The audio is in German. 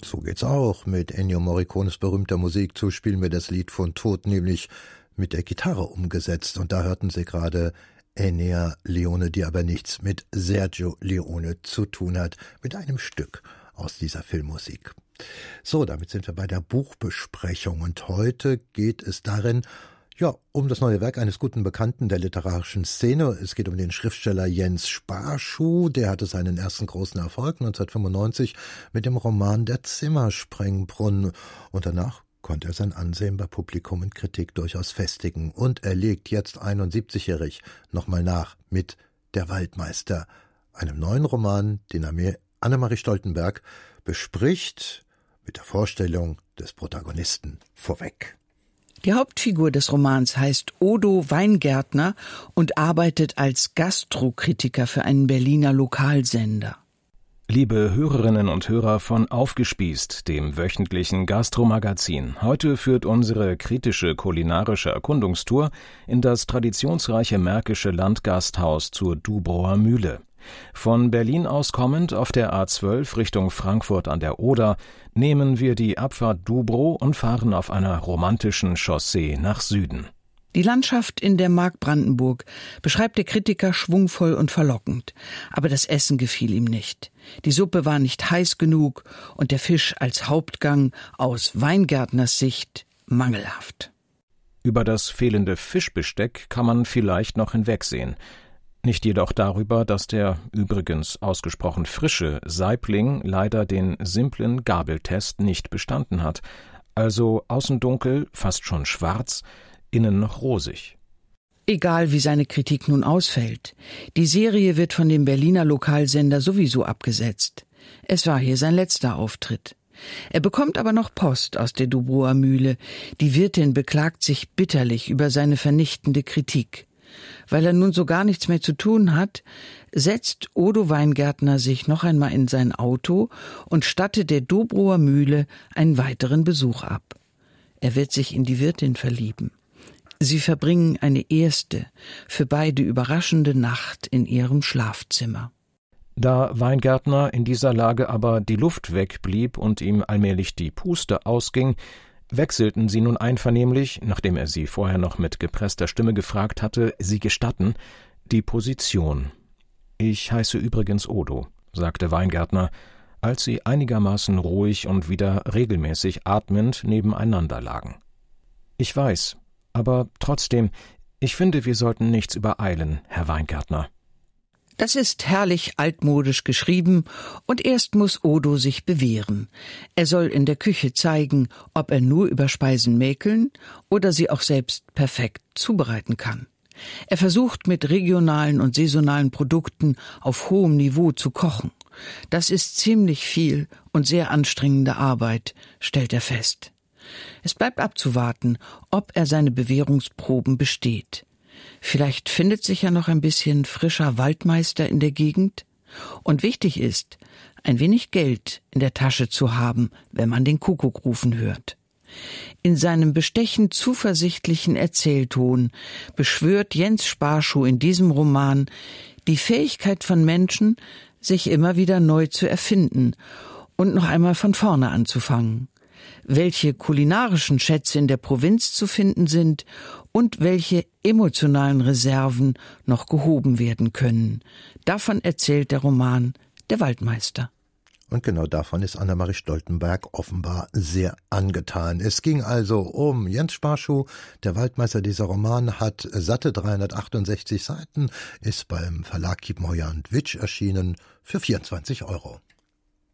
so geht's auch. Mit Ennio Morricones berühmter Musik zu spielen wir das Lied von Tod, nämlich mit der Gitarre umgesetzt. Und da hörten Sie gerade Ennio Leone, die aber nichts mit Sergio Leone zu tun hat, mit einem Stück aus dieser Filmmusik. So, damit sind wir bei der Buchbesprechung und heute geht es darin um das neue Werk eines guten Bekannten der literarischen Szene. Es geht um den Schriftsteller Jens Sparschuh. Der hatte seinen ersten großen Erfolg 1995 mit dem Roman Der Zimmersprengbrunnen. Und danach konnte er sein Ansehen bei Publikum und Kritik durchaus festigen. Und er legt jetzt 71-jährig nochmal nach mit Der Waldmeister, einem neuen Roman, den er mir Annemarie Stoltenberg bespricht, mit der Vorstellung des Protagonisten vorweg. Die Hauptfigur des Romans heißt Odo Weingärtner und arbeitet als Gastrokritiker für einen Berliner Lokalsender. Liebe Hörerinnen und Hörer von Aufgespießt, dem wöchentlichen Gastromagazin. Heute führt unsere kritische kulinarische Erkundungstour in das traditionsreiche märkische Landgasthaus zur Dubrower Mühle. Von Berlin aus kommend auf der A12 Richtung Frankfurt an der Oder nehmen wir die Abfahrt Dubrow und fahren auf einer romantischen Chaussee nach Süden. Die Landschaft in der Mark Brandenburg beschreibt der Kritiker schwungvoll und verlockend, aber das Essen gefiel ihm nicht. Die Suppe war nicht heiß genug und der Fisch als Hauptgang aus Weingärtners Sicht mangelhaft. Über das fehlende Fischbesteck kann man vielleicht noch hinwegsehen. Nicht jedoch darüber, dass der übrigens ausgesprochen frische Saibling leider den simplen Gabeltest nicht bestanden hat. Also außen dunkel, fast schon schwarz, innen noch rosig. Egal wie seine Kritik nun ausfällt, die Serie wird von dem Berliner Lokalsender sowieso abgesetzt. Es war hier sein letzter Auftritt. Er bekommt aber noch Post aus der Dubrower Mühle. Die Wirtin beklagt sich bitterlich über seine vernichtende Kritik. Weil er nun so gar nichts mehr zu tun hat, setzt Odo Weingärtner sich noch einmal in sein Auto und stattet der Dubrower Mühle einen weiteren Besuch ab. Er wird sich in die Wirtin verlieben. Sie verbringen eine erste, für beide überraschende Nacht in ihrem Schlafzimmer. Da Weingärtner in dieser Lage aber die Luft wegblieb und ihm allmählich die Puste ausging, wechselten sie nun einvernehmlich, nachdem er sie vorher noch mit gepresster Stimme gefragt hatte, Sie gestatten, die Position. »Ich heiße übrigens Odo«, sagte Weingärtner, als sie einigermaßen ruhig und wieder regelmäßig atmend nebeneinander lagen. »Ich weiß, aber trotzdem, ich finde, wir sollten nichts übereilen, Herr Weingärtner.« Das ist herrlich altmodisch geschrieben und erst muss Odo sich bewähren. Er soll in der Küche zeigen, ob er nur über Speisen mäkeln oder sie auch selbst perfekt zubereiten kann. Er versucht mit regionalen und saisonalen Produkten auf hohem Niveau zu kochen. Das ist ziemlich viel und sehr anstrengende Arbeit, stellt er fest. Es bleibt abzuwarten, ob er seine Bewährungsproben besteht. Vielleicht findet sich ja noch ein bisschen frischer Waldmeister in der Gegend. Und wichtig ist, ein wenig Geld in der Tasche zu haben, wenn man den Kuckuck rufen hört. In seinem bestechend zuversichtlichen Erzählton beschwört Jens Sparschuh in diesem Roman die Fähigkeit von Menschen, sich immer wieder neu zu erfinden und noch einmal von vorne anzufangen. Welche kulinarischen Schätze in der Provinz zu finden sind und welche emotionalen Reserven noch gehoben werden können. Davon erzählt der Roman Der Waldmeister. Und genau davon ist Annemarie Stoltenberg offenbar sehr angetan. Es ging also um Jens Sparschuh. Der Waldmeister, dieser Roman hat satte 368 Seiten, ist beim Verlag Kiepenheuer & Witsch erschienen für 24 €.